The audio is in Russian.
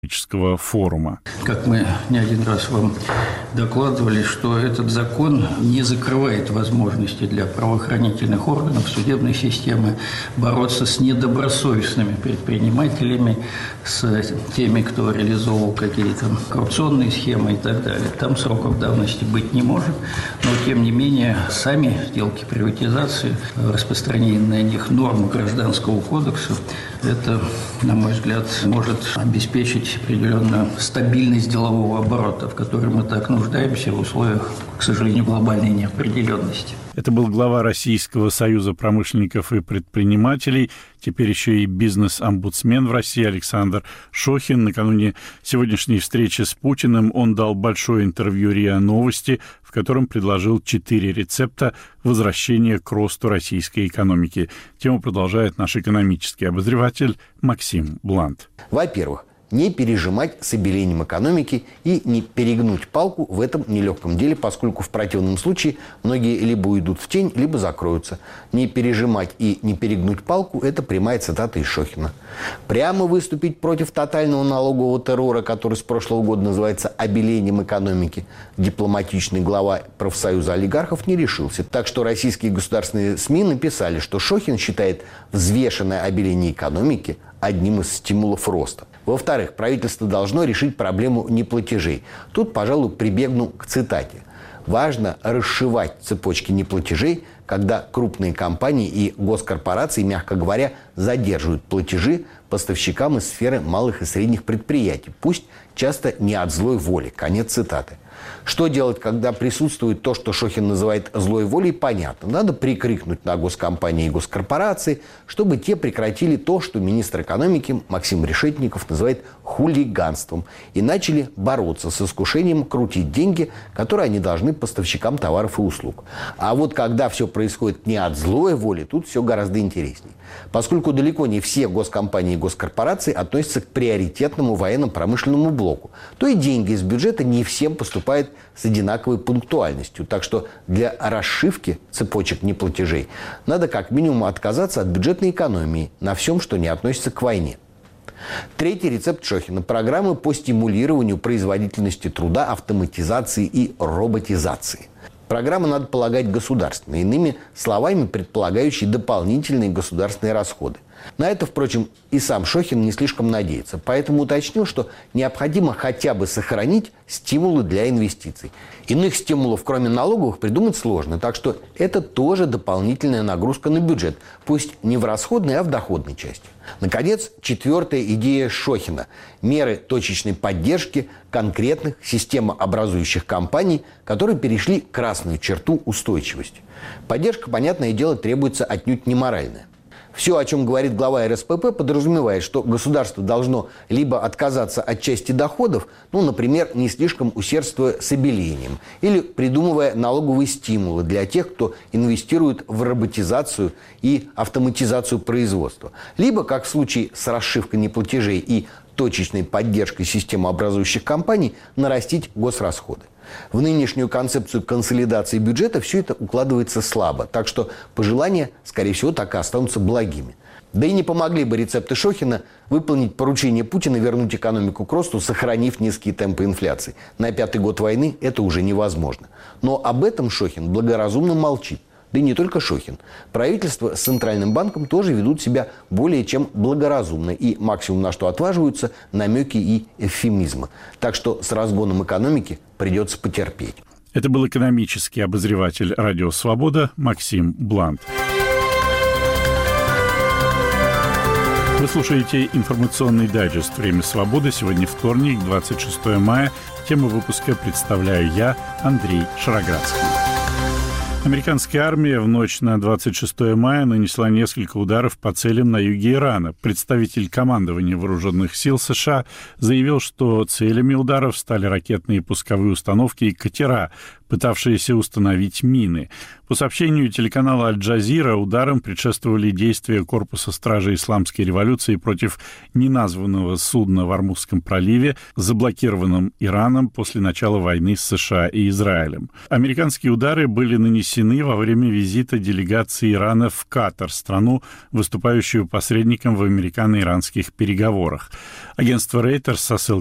экономического форума. Как мы не один раз вам докладывали, что этот закон не закрывает возможности для правоохранительных органов, судебной системы бороться с недобросовестными предпринимателями, с теми, кто реализовывал какие-то коррупционные схемы и так далее. Там сроков давности быть не может, но тем не менее сами сделки приватизации, распространение на них норм Гражданского кодекса, это, на мой взгляд, может обеспечить определенную стабильность делового оборота, в которой мы так нуждаемся в условиях, к сожалению, глобальной неопределенности. Это был глава Российского союза промышленников и предпринимателей, теперь еще и бизнес-омбудсмен в России Александр Шохин. Накануне сегодняшней встречи с Путиным он дал большое интервью РИА Новости, в котором предложил 4 рецепта возвращения к росту российской экономики. Тему продолжает наш экономический обозреватель Максим Блант. Во-первых, не пережимать с обелением экономики и не перегнуть палку в этом нелегком деле, поскольку в противном случае многие либо уйдут в тень, либо закроются. Не пережимать и не перегнуть палку – это прямая цитата из Шохина. Прямо выступить против тотального налогового террора, который с прошлого года называется обелением экономики, дипломатичный глава профсоюза олигархов не решился. Так что российские государственные СМИ написали, что Шохин считает взвешенное обеление экономики одним из стимулов роста. Во-вторых, правительство должно решить проблему неплатежей. Тут, пожалуй, прибегну к цитате. Важно расшивать цепочки неплатежей, когда крупные компании и госкорпорации, мягко говоря, задерживают платежи поставщикам из сферы малых и средних предприятий. Пусть часто не от злой воли. Конец цитаты. Что делать, когда присутствует то, что Шохин называет злой волей, понятно. Надо прикрикнуть на госкомпании и госкорпорации, чтобы те прекратили то, что министр экономики Максим Решетников называет хулиганством, и начали бороться с искушением крутить деньги, которые они должны поставщикам товаров и услуг. А вот когда все происходит не от злой воли, тут все гораздо интереснее. Поскольку далеко не все госкомпании и госкорпорации относятся к приоритетному военно-промышленному блоку, то и деньги из бюджета не всем поступают с одинаковой пунктуальностью. Так что для расшивки цепочек неплатежей надо как минимум отказаться от бюджетной экономии на всем, что не относится к войне. Третий рецепт Шохина – программы по стимулированию производительности труда, автоматизации и роботизации. Программы надо полагать государственные, иными словами, предполагающие дополнительные государственные расходы. На это, впрочем, и сам Шохин не слишком надеется. Поэтому уточнил, что необходимо хотя бы сохранить стимулы для инвестиций. Иных стимулов, кроме налоговых, придумать сложно. Так что это тоже дополнительная нагрузка на бюджет. Пусть не в расходной, а в доходной части. Наконец, четвертая идея Шохина – меры точечной поддержки конкретных системообразующих компаний, которые перешли красную черту устойчивости. Поддержка, понятное дело, требуется отнюдь не моральная. Все, о чем говорит глава РСПП, подразумевает, что государство должно либо отказаться от части доходов, например, не слишком усердствуя с обелением, или придумывая налоговые стимулы для тех, кто инвестирует в роботизацию и автоматизацию производства, либо, как в случае с расшивкой неплатежей и точечной поддержкой системообразующих компаний, нарастить госрасходы. В нынешнюю концепцию консолидации бюджета все это укладывается слабо, так что пожелания, скорее всего, так и останутся благими. Да и не помогли бы рецепты Шохина выполнить поручение Путина вернуть экономику к росту, сохранив низкие темпы инфляции. На 5-й год войны это уже невозможно. Но об этом Шохин благоразумно молчит. Да и не только Шохин. Правительство с Центральным банком тоже ведут себя более чем благоразумно. И максимум, на что отваживаются, намеки и эвфемизмы. Так что с разгоном экономики придется потерпеть. Это был экономический обозреватель «Радио Свобода» Максим Блант. Вы слушаете информационный дайджест «Время свободы». Сегодня вторник, 26 мая. Тему выпуска представляю я, Андрей Шароградский. Американская армия в ночь на 26 мая нанесла несколько ударов по целям на юге Ирана. Представитель командования вооруженных сил США заявил, что целями ударов стали ракетные пусковые установки и катера, пытавшиеся установить мины. По сообщению телеканала «Аль-Джазира», ударам предшествовали действия Корпуса стражей исламской революции против неназванного судна в Ормузском проливе, заблокированном Ираном после начала войны с США и Израилем. Американские удары были нанесены во время визита делегации Ирана в Катар, страну, выступающую посредником в американо-иранских переговорах. Агентство Reuters со ссылкой